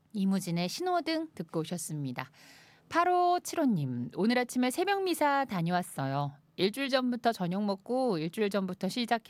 이무진의 신호등 듣고 오셨습니다. 8575님, 오늘 아침에 새벽 미사 다녀왔어요. 일주일 전부터 저녁 먹고 일주일 전부터 시작해서